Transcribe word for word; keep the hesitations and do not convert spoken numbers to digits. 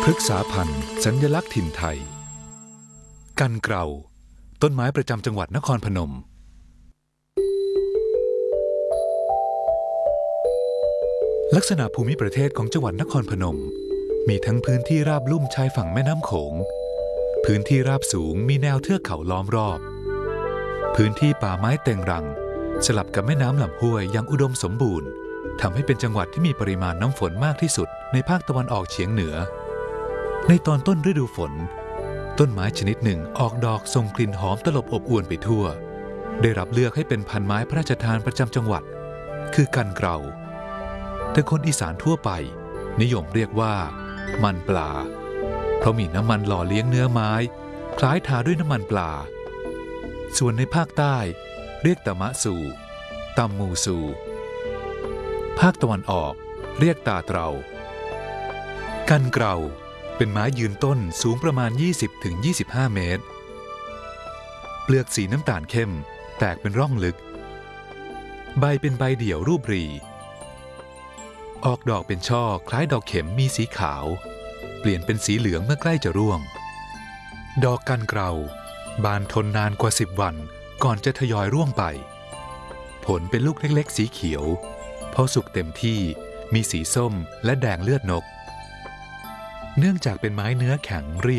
พฤกษาพันธุ์สัญลักษณ์ถิ่นไทยกันเกลาต้นไม้ประจำจังหวัดนครพนมลักษณะภูมิประเทศของจังหวัดนครพนมมีทั้งพื้นที่ราบลุ่มชายฝั่งแม่น้ำโขงพื้นที่ราบสูงมีแนวเทือกเขาล้อมรอบพื้นที่ป่าไม้เต็งรังสลับกับแม่น้ำลำห้วยอย่างอุดมสมบูรณ์ทำให้เป็นจังหวัดที่มีปริมาณน้ำฝนมากที่สุดในภาคตะวันออกเฉียงเหนือในตอนต้นฤดูฝนต้นไม้ชนิดหนึ่งออกดอกส่งกลิ่นหอมตลบอบอวนไปทั่วได้รับเลือกให้เป็นพันไม้พระราชทานประจำจังหวัดคือกันเกลาแต่คนอีสานทั่วไปนิยมเรียกว่ามันปลาเพราะมีน้ำมันหล่อเลี้ยงเนื้อไม้คล้ายทาด้วยน้ำมันปลาส่วนในภาคใต้เรียกตะมะสูตำมูสูภาคตะวันออกเรียกตาเตรากันเกลาเป็นไม้ยืนต้นสูงประมาณ ยี่สิบถึงยี่สิบห้า เมตรเปลือกสีน้ำตาลเข้มแตกเป็นร่องลึกใบเป็นใบเดี่ยวรูปรีออกดอกเป็นช่อคล้ายดอกเข็มมีสีขาวเปลี่ยนเป็นสีเหลืองเมื่อใกล้จะร่วงดอกกันเกลาบานทนนานกว่าสิบวันก่อนจะทยอยร่วงไปผลเป็นลูกเล็กๆสีเขียวพอสุกเต็มที่มีสีส้มและแดงเลือดนกเนื่องจากเป็นไม้เนื้อแข็งเรียบ